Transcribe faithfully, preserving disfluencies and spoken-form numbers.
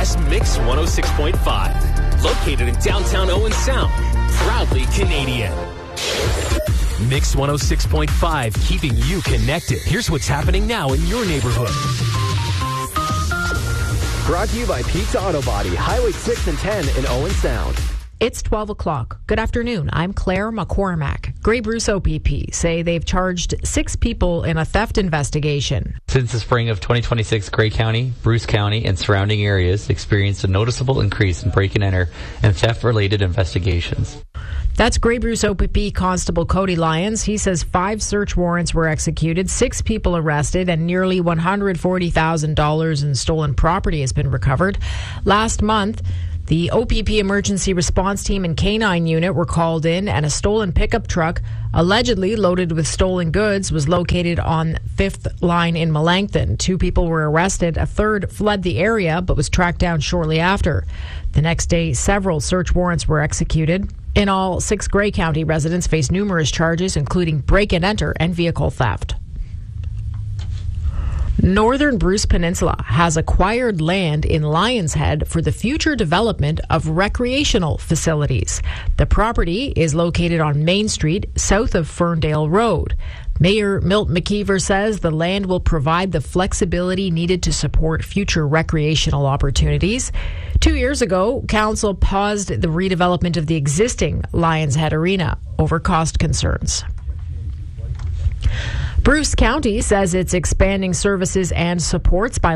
West Mix one oh six point five. Located in downtown Owen Sound. Proudly Canadian. Mix one oh six point five, keeping you connected. Here's what's happening now in your neighborhood. Brought to you by Pizza Auto Body, Highway six and ten in Owen Sound. It's twelve o'clock. Good afternoon. I'm Claire McCormack. Grey Bruce O P P say they've charged six people in a theft investigation. Since the spring of twenty twenty-six, Grey County, Bruce County, and surrounding areas experienced a noticeable increase in break-and-enter and theft-related investigations. That's Grey Bruce O P P Constable Cody Lyons. He says five search warrants were executed, six people arrested, and nearly one hundred forty thousand dollars in stolen property has been recovered. Last month, the O P P Emergency Response Team and Canine Unit were called in, and a stolen pickup truck, allegedly loaded with stolen goods, was located on fifth Line in Melancthon. Two people were arrested. A third fled the area but was tracked down shortly after. The next day, several search warrants were executed. In all, six Grey County residents face numerous charges, including break-and-enter and vehicle theft. Northern Bruce Peninsula has acquired land in Lions Head for the future development of recreational facilities. The property is located on Main Street, south of Ferndale Road. Mayor Milt McKeever says the land will provide the flexibility needed to support future recreational opportunities. Two years ago, council paused the redevelopment of the existing Lions Head Arena over cost concerns. Bruce County says it's expanding services and supports by